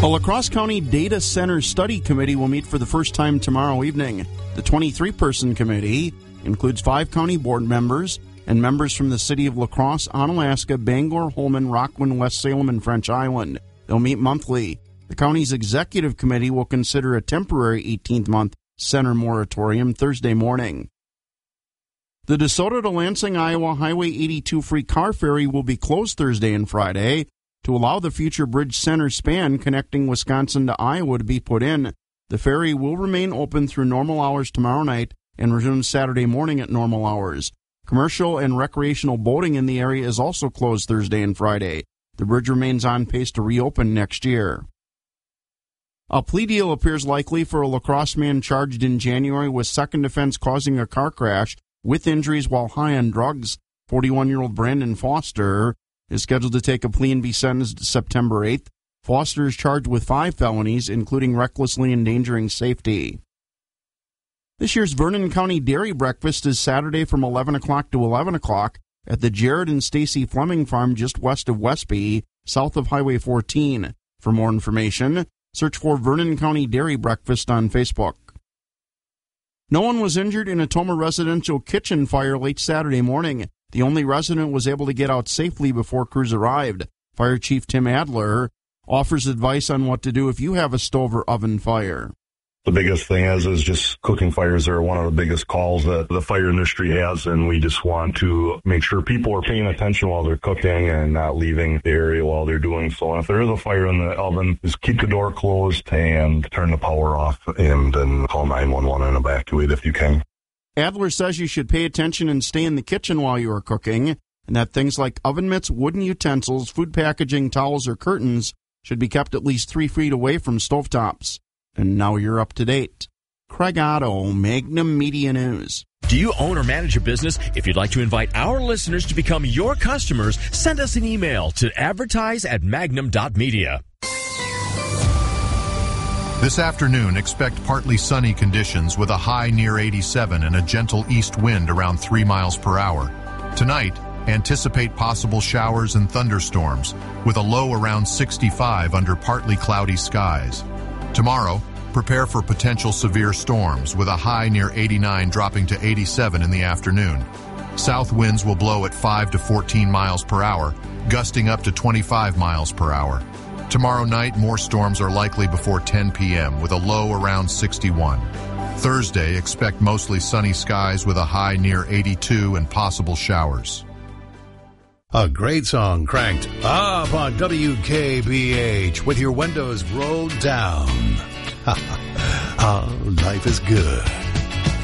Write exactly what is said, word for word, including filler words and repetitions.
A La Crosse County Data Center Study Committee will meet for the first time tomorrow evening. The twenty-three person committee includes five county board members and members from the city of La Crosse, Onalaska, Bangor, Holmen, Rockland, West Salem, and French Island. They'll meet monthly. The county's executive committee will consider a temporary eighteenth month center moratorium Thursday morning. The DeSoto to Lansing, Iowa Highway eighty-two free car ferry will be closed Thursday and Friday to allow the future bridge center span connecting Wisconsin to Iowa to be put in. The ferry will remain open through normal hours tomorrow night and resume Saturday morning at normal hours. Commercial and recreational boating in the area is also closed Thursday and Friday. The bridge remains on pace to reopen next year. A plea deal appears likely for a La Crosse man charged in January with second offense causing a car crash with injuries while high on drugs. forty-one-year-old Brandon Foster is scheduled to take a plea and be sentenced September eighth. Foster is charged with five felonies, including recklessly endangering safety. This year's Vernon County Dairy Breakfast is Saturday from eleven o'clock to eleven o'clock at the Jared and Stacy Fleming Farm just west of Westby, south of Highway fourteen. For more information, search for Vernon County Dairy Breakfast on Facebook. No one was injured in a Toma residential kitchen fire late Saturday morning. The only resident was able to get out safely before crews arrived. Fire Chief Tim Adler offers advice on what to do if you have a stove or oven fire. The biggest thing is, is just cooking fires are one of the biggest calls that the fire industry has, and we just want to make sure people are paying attention while they're cooking and not leaving the area while they're doing so. And if there is a fire in the oven, just keep the door closed and turn the power off and then call nine one one and evacuate if you can. Adler says you should pay attention and stay in the kitchen while you are cooking, and that things like oven mitts, wooden utensils, food packaging, towels, or curtains should be kept at least three feet away from stovetops. And now you're up to date. Craig Otto, Magnum Media News. Do you own or manage a business? If you'd like to invite our listeners to become your customers, send us an email to advertise at magnum dot media. This afternoon, expect partly sunny conditions with a high near eighty-seven and a gentle east wind around three miles per hour. Tonight, anticipate possible showers and thunderstorms with a low around sixty-five under partly cloudy skies. Tomorrow, prepare for potential severe storms with a high near eighty-nine dropping to eighty-seven in the afternoon. South winds will blow at five to fourteen miles per hour, gusting up to twenty-five miles per hour. Tomorrow night, more storms are likely before ten p.m. with a low around sixty-one. Thursday, expect mostly sunny skies with a high near eighty-two and possible showers. A great song cranked up on W K B H with your windows rolled down. Oh, life is good.